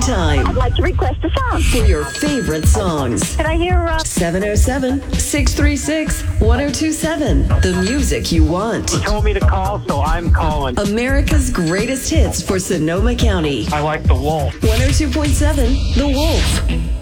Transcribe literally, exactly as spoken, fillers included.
time I'd like to request a song. for your favorite songs. Can I hear, uh... seven oh seven, six three six, one oh two seven. The music you want. You told me to call, so I'm calling. America's greatest hits for Sonoma County. I like the Wolf. one oh two point seven The Wolf.